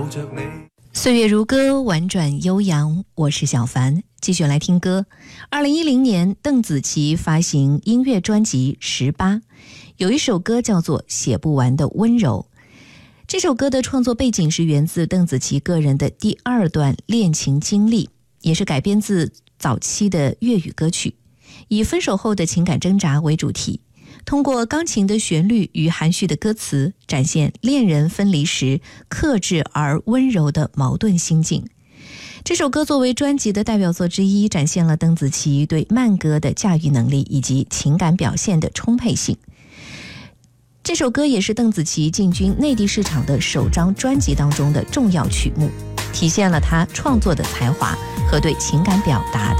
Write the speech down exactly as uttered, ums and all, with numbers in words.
着你。 岁月如歌，婉转悠扬，我是小凡，继续来听歌。二零一零年，邓紫棋发行音乐专辑《十八》，有一首歌叫做《写不完的温柔》。这首歌的创作背景是源自邓紫棋个人的第二段恋情经历，也是改编自早期的粤语歌曲，以分手后的情感挣扎为主题，通过钢琴的旋律与含蓄的歌词，展现恋人分离时克制而温柔的矛盾心境。这首歌作为专辑的代表作之一，展现了邓紫棋对慢歌的驾驭能力以及情感表现的充沛性。这首歌也是邓紫棋进军内地市场的首张专辑当中的重要曲目，体现了她创作的才华和对情感表达的